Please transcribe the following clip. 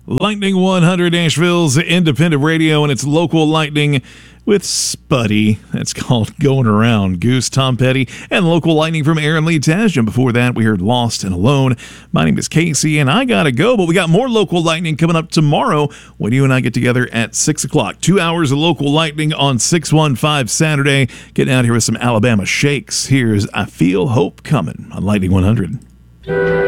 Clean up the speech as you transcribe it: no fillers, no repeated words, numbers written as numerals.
Lightning 100, Nashville's independent radio, and it's local lightning with Spuddy. That's called Going Around. Goose, Tom Petty, and local lightning from Aaron Lee Tasjan. Before that, we heard Lost and Alone. My name is Casey, and I gotta go, but we got more local lightning coming up tomorrow when you and I get together at 6 o'clock. 2 hours of local lightning on 615 Saturday. Getting out here with some Alabama shakes. Here's I Feel Hope Coming on Lightning 100.